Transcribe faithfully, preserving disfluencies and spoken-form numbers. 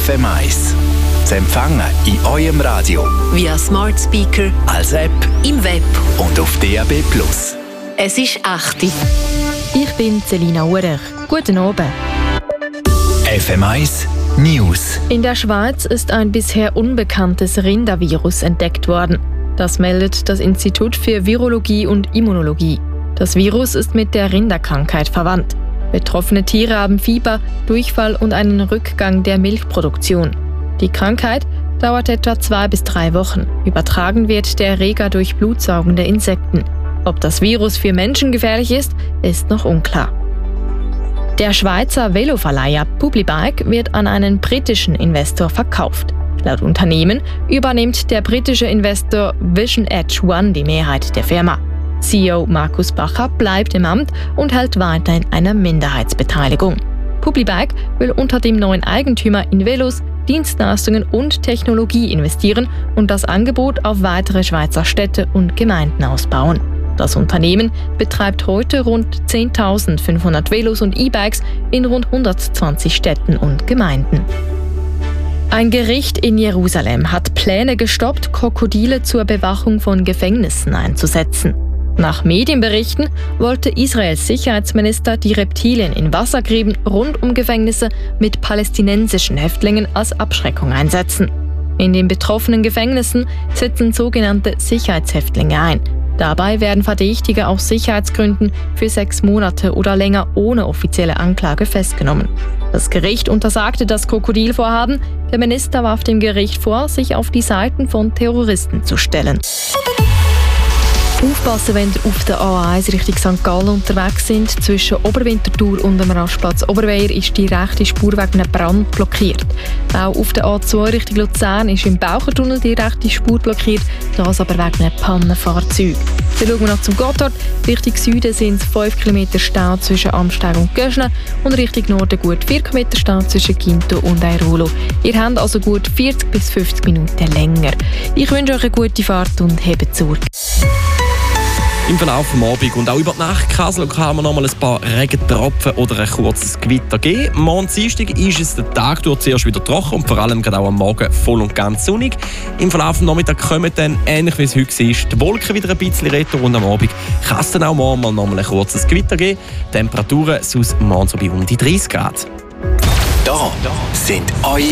F M eins. Zu empfangen in eurem Radio, via Smart Speaker, als App, im Web und auf D A B plus. Es ist acht Uhr. Ich bin Selina Urech. Guten Abend. F M eins News. In der Schweiz ist ein bisher unbekanntes Rindervirus entdeckt worden. Das meldet das Institut für Virologie und Immunologie. Das Virus ist mit der Rinderkrankheit verwandt. Betroffene Tiere haben Fieber, Durchfall und einen Rückgang der Milchproduktion. Die Krankheit dauert etwa zwei bis drei Wochen. Übertragen wird der Erreger durch blutsaugende Insekten. Ob das Virus für Menschen gefährlich ist, ist noch unklar. Der Schweizer Veloverleiher Publibike wird an einen britischen Investor verkauft. Laut Unternehmen übernimmt der britische Investor Vision Edge One die Mehrheit der Firma. C E O Markus Bacher bleibt im Amt und hält weiterhin eine Minderheitsbeteiligung. Publibike will unter dem neuen Eigentümer in Velos, Dienstleistungen und Technologie investieren und das Angebot auf weitere Schweizer Städte und Gemeinden ausbauen. Das Unternehmen betreibt heute rund zehntausendfünfhundert Velos und E-Bikes in rund hundertzwanzig Städten und Gemeinden. Ein Gericht in Jerusalem hat Pläne gestoppt, Krokodile zur Bewachung von Gefängnissen einzusetzen. Nach Medienberichten wollte Israels Sicherheitsminister die Reptilien in Wassergräben rund um Gefängnisse mit palästinensischen Häftlingen als Abschreckung einsetzen. In den betroffenen Gefängnissen sitzen sogenannte Sicherheitshäftlinge ein. Dabei werden Verdächtige aus Sicherheitsgründen für sechs Monate oder länger ohne offizielle Anklage festgenommen. Das Gericht untersagte das Krokodilvorhaben. Der Minister warf dem Gericht vor, sich auf die Seiten von Terroristen zu stellen. Aufpassen, wenn ihr auf der A eins Richtung Sankt Gallen unterwegs sind. Zwischen Oberwinterthur und dem Rastplatz Oberweier ist die rechte Spur wegen einem Brand blockiert. Auch auf der A zwei Richtung Luzern ist im Bauchertunnel die rechte Spur blockiert, das aber wegen einem Pannenfahrzeug. Dann schauen wir noch zum Gotthard. Richtung Süden sind es fünf Kilometer Stau zwischen Amsteg und Göschne und Richtung Norden gut vier Kilometer Stau zwischen Ginto und Airolo. Ihr habt also gut vierzig bis fünfzig Minuten länger. Ich wünsche euch eine gute Fahrt und habt Sorge. Im Verlauf des Abends und auch über die Nacht kann es lokal noch mal ein paar Regentropfen oder ein kurzes Gewitter geben. Morgen Dienstag ist es den Tag durch zuerst wieder trocken und vor allem gerade auch am Morgen voll und ganz sonnig. Im Verlauf des Nachmittags kommen dann, ähnlich wie es heute ist, die Wolken wieder ein bisschen retour und am Abend kann es dann auch morgen mal noch mal ein kurzes Gewitter geben. Die Temperaturen sonst morgen so bei um die dreißig Grad. Da sind eure